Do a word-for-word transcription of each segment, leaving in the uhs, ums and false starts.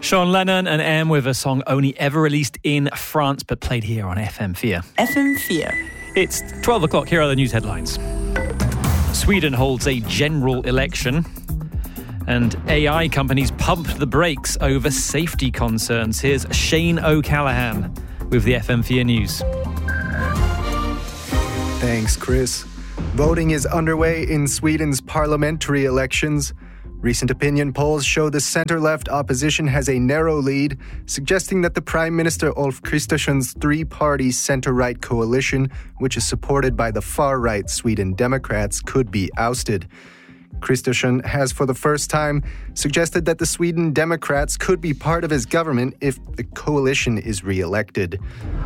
Sean Lennon and M with a song only ever released in France but played here on F M four. F M four. It's twelve o'clock. Here are the news headlines. Sweden holds a general election and A I companies pumped the brakes over safety concerns. Here's Shane O'Callaghan with the F M four News. Thanks, Chris. Voting is underway in Sweden's parliamentary elections. Recent opinion polls show the center-left opposition has a narrow lead, suggesting that the Prime Minister Ulf Kristersson's three-party center-right coalition, which is supported by the far-right Sweden Democrats, could be ousted. Kristersson has for the first time suggested that the Sweden Democrats could be part of his government if the coalition is re-elected.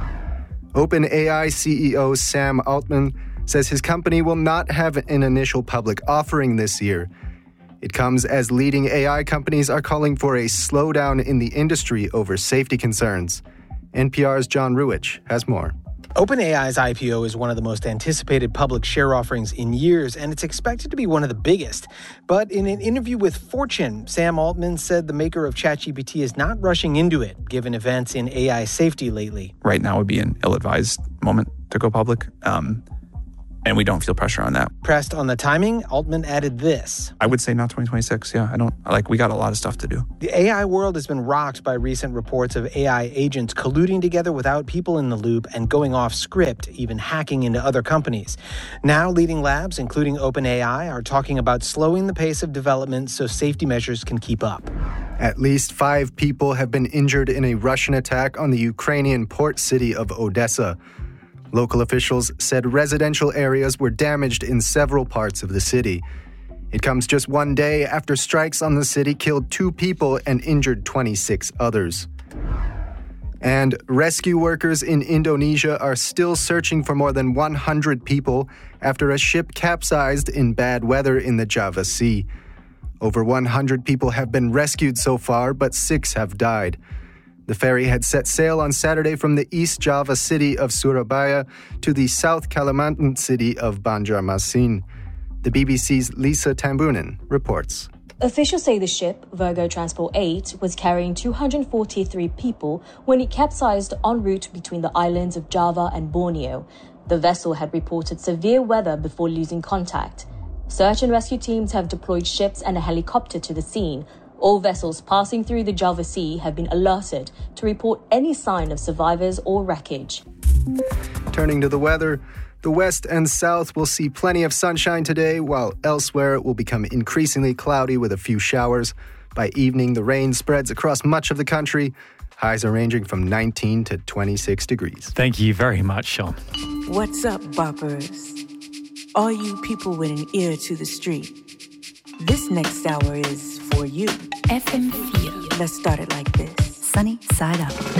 OpenAI C E O Sam Altman says his company will not have an initial public offering this year. It comes as leading A I companies are calling for a slowdown in the industry over safety concerns. N P R's John Ruwitch has more. OpenAI's I P O is one of the most anticipated public share offerings in years, and it's expected to be one of the biggest. But in an interview with Fortune, Sam Altman said the maker of ChatGPT is not rushing into it, given events in A I safety lately. Right now would be an ill-advised moment to go public. Um, And we don't feel pressure on that. Pressed on the timing, Altman added this. I would say not twenty twenty-six. Yeah, I don't like. We got a lot of stuff to do. The A I world has been rocked by recent reports of A I agents colluding together without people in the loop and going off script, even hacking into other companies. Now, leading labs, including OpenAI, are talking about slowing the pace of development so safety measures can keep up. At least five people have been injured in a Russian attack on the Ukrainian port city of Odessa. Local officials said residential areas were damaged in several parts of the city. It comes just one day after strikes on the city killed two people and injured twenty-six others. And rescue workers in Indonesia are still searching for more than one hundred people after a ship capsized in bad weather in the Java Sea. Over one hundred people have been rescued so far, but six have died. The ferry had set sail on Saturday from the East Java city of Surabaya to the South Kalimantan city of Banjarmasin. The B B C's Lisa Tambunan reports. Officials say the ship, Virgo Transport eight, was carrying two hundred forty-three people when it capsized en route between the islands of Java and Borneo. The vessel had reported severe weather before losing contact. Search and rescue teams have deployed ships and a helicopter to the scene. All vessels passing through the Java Sea have been alerted to report any sign of survivors or wreckage. Turning to the weather, the west and south will see plenty of sunshine today, while elsewhere it will become increasingly cloudy with a few showers. By evening, the rain spreads across much of the country. Highs are ranging from nineteen to twenty-six degrees. Thank you very much, Sean. What's up, boppers? All you people with an ear to the street. This next hour is for you. F M four. Let's start it like this. Sunny side up.